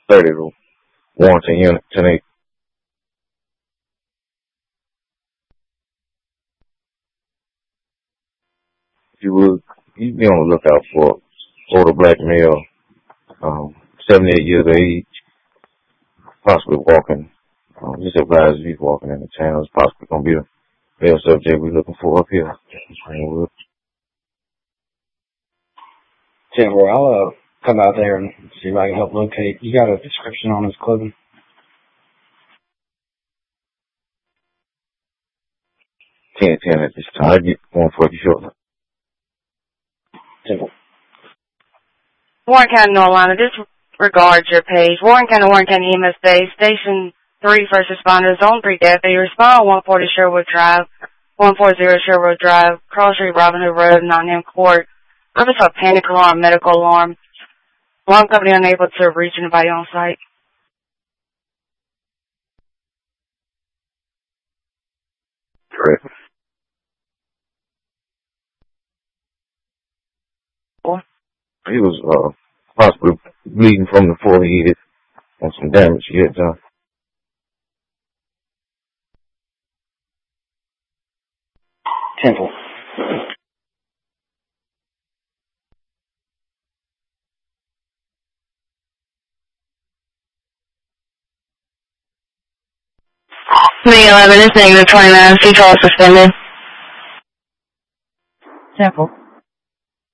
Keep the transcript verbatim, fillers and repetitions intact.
thirty to Warrington unit, ten eight. If you would, you be on the lookout for older black male, um, seventy-eight years of age, possibly walking. Um, just advise if he's walking in the town. It's possibly going to be a male subject we're looking for up here. ten four, I'll uh, come out there and see if I can help locate. You got a description on his clothing? ten ten at this time. I'll get one for you shortly. ten four. Warren County, North Carolina, disregards your page. Warren County, Warren County E M S Base, Station three, First Responders, Zone three Deputy. Respond on one forty Sherwood Drive, one forty Sherwood Drive, Cross Street, Robin Hood Road, Nottingham Court. Purpose of panic alarm, medical alarm. Alarm company unable to reach anybody on site. Correct. He was uh, possibly bleeding from the forehead and some damage he had done. ten four. May eleven is negative twenty-nine. Seat all suspended. ten four.